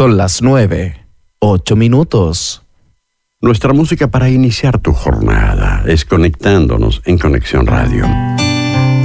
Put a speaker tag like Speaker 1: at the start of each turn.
Speaker 1: Son las 9:08.
Speaker 2: Nuestra música para iniciar tu jornada es Conectándonos en Conexión Radio.